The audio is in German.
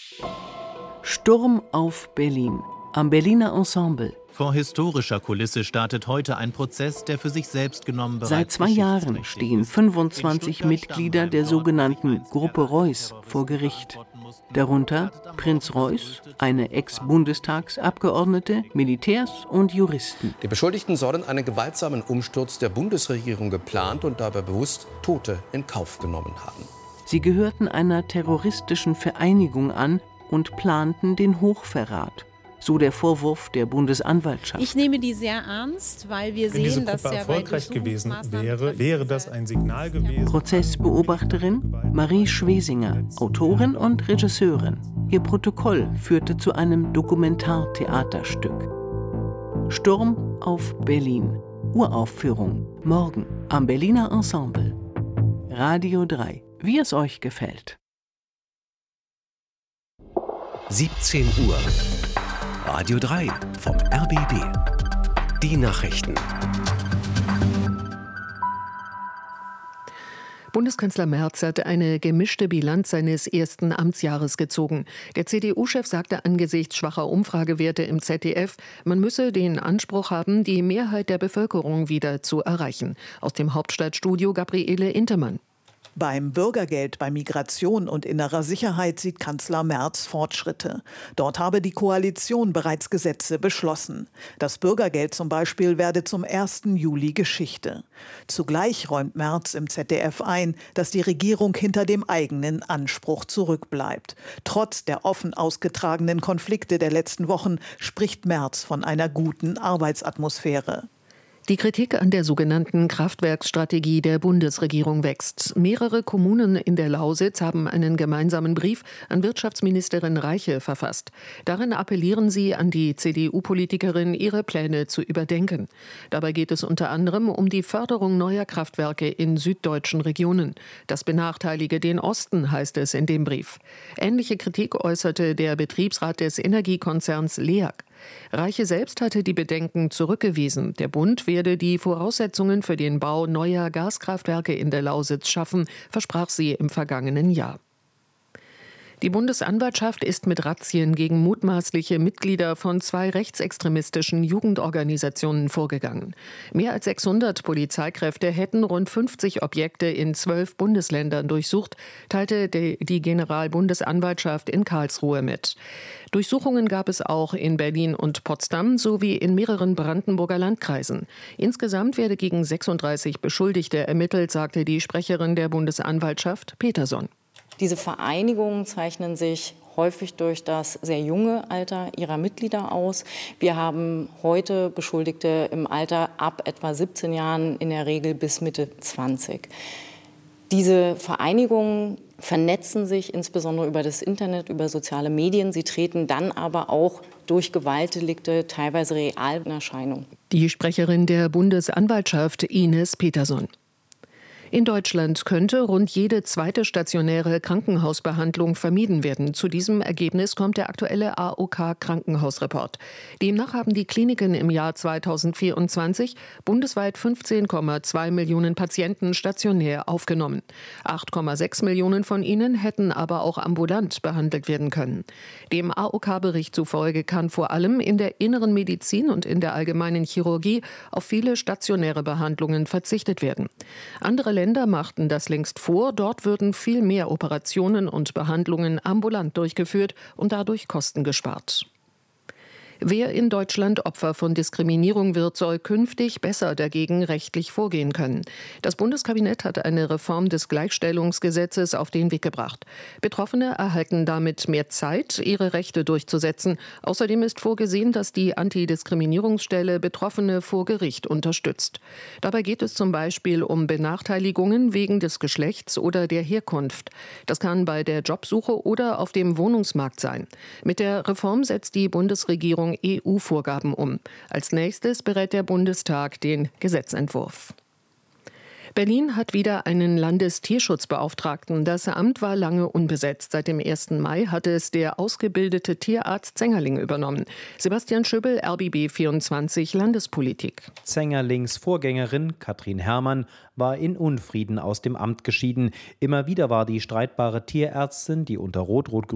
Sturm auf Berlin. Am Berliner Ensemble. Vor historischer Kulisse startet heute ein Prozess, der für sich selbst genommen bereits Seit 2 Jahren stehen 25 Mitglieder der sogenannten Gruppe Reuß vor Gericht. Darunter Prinz Reuß, eine Ex-Bundestagsabgeordnete, Militärs und Juristen. Die Beschuldigten sollen einen gewaltsamen Umsturz der Bundesregierung geplant und dabei bewusst Tote in Kauf genommen haben. Sie gehörten einer terroristischen Vereinigung an und planten den Hochverrat. So der Vorwurf der Bundesanwaltschaft. Ich nehme die sehr ernst, weil wir sehen, dass diese Gruppe erfolgreich gewesen wäre das ein Signal gewesen. Prozessbeobachterin Marie Schwesinger, Autorin und Regisseurin. Ihr Protokoll führte zu einem Dokumentartheaterstück. Sturm auf Berlin. Uraufführung morgen am Berliner Ensemble. Radio 3. Wie es euch gefällt. 17 Uhr. Radio 3 vom RBB. Die Nachrichten. Bundeskanzler Merz hat eine gemischte Bilanz seines ersten Amtsjahres gezogen. Der CDU-Chef sagte angesichts schwacher Umfragewerte im ZDF, man müsse den Anspruch haben, die Mehrheit der Bevölkerung wieder zu erreichen. Aus dem Hauptstadtstudio Gabriele Intermann. Beim Bürgergeld, bei Migration und innerer Sicherheit sieht Kanzler Merz Fortschritte. Dort habe die Koalition bereits Gesetze beschlossen. Das Bürgergeld zum Beispiel werde zum 1. Juli Geschichte. Zugleich räumt Merz im ZDF ein, dass die Regierung hinter dem eigenen Anspruch zurückbleibt. Trotz der offen ausgetragenen Konflikte der letzten Wochen spricht Merz von einer guten Arbeitsatmosphäre. Die Kritik an der sogenannten Kraftwerksstrategie der Bundesregierung wächst. Mehrere Kommunen in der Lausitz haben einen gemeinsamen Brief an Wirtschaftsministerin Reiche verfasst. Darin appellieren sie an die CDU-Politikerin, ihre Pläne zu überdenken. Dabei geht es unter anderem um die Förderung neuer Kraftwerke in süddeutschen Regionen. Das benachteilige den Osten, heißt es in dem Brief. Ähnliche Kritik äußerte der Betriebsrat des Energiekonzerns LEAG. Reiche selbst hatte die Bedenken zurückgewiesen. Der Bund werde die Voraussetzungen für den Bau neuer Gaskraftwerke in der Lausitz schaffen, versprach sie im vergangenen Jahr. Die Bundesanwaltschaft ist mit Razzien gegen mutmaßliche Mitglieder von 2 rechtsextremistischen Jugendorganisationen vorgegangen. Mehr als 600 Polizeikräfte hätten rund 50 Objekte in 12 Bundesländern durchsucht, teilte die Generalbundesanwaltschaft in Karlsruhe mit. Durchsuchungen gab es auch in Berlin und Potsdam sowie in mehreren Brandenburger Landkreisen. Insgesamt werde gegen 36 Beschuldigte ermittelt, sagte die Sprecherin der Bundesanwaltschaft Peterson. Diese Vereinigungen zeichnen sich häufig durch das sehr junge Alter ihrer Mitglieder aus. Wir haben heute Beschuldigte im Alter ab etwa 17 Jahren, in der Regel bis Mitte 20. Diese Vereinigungen vernetzen sich insbesondere über das Internet, über soziale Medien. Sie treten dann aber auch durch Gewaltdelikte teilweise real in Erscheinung. Die Sprecherin der Bundesanwaltschaft Ines Peterson. In Deutschland könnte rund jede zweite stationäre Krankenhausbehandlung vermieden werden. Zu diesem Ergebnis kommt der aktuelle AOK-Krankenhausreport. Demnach haben die Kliniken im Jahr 2024 bundesweit 15,2 Millionen Patienten stationär aufgenommen. 8,6 Millionen von ihnen hätten aber auch ambulant behandelt werden können. Dem AOK-Bericht zufolge kann vor allem in der inneren Medizin und in der allgemeinen Chirurgie auf viele stationäre Behandlungen verzichtet werden. Andere Länder machten das längst vor. Dort würden viel mehr Operationen und Behandlungen ambulant durchgeführt und dadurch Kosten gespart. Wer in Deutschland Opfer von Diskriminierung wird, soll künftig besser dagegen rechtlich vorgehen können. Das Bundeskabinett hat eine Reform des Gleichstellungsgesetzes auf den Weg gebracht. Betroffene erhalten damit mehr Zeit, ihre Rechte durchzusetzen. Außerdem ist vorgesehen, dass die Antidiskriminierungsstelle Betroffene vor Gericht unterstützt. Dabei geht es zum Beispiel um Benachteiligungen wegen des Geschlechts oder der Herkunft. Das kann bei der Jobsuche oder auf dem Wohnungsmarkt sein. Mit der Reform setzt die Bundesregierung EU-Vorgaben um. Als nächstes berät der Bundestag den Gesetzentwurf. Berlin hat wieder einen Landestierschutzbeauftragten. Das Amt war lange unbesetzt. Seit dem 1. Mai hatte es der ausgebildete Tierarzt Zengerling übernommen. Sebastian Schöbel, RBB 24 Landespolitik. Zengerlings Vorgängerin Katrin Herrmann war in Unfrieden aus dem Amt geschieden. Immer wieder war die streitbare Tierärztin, die unter rot-rot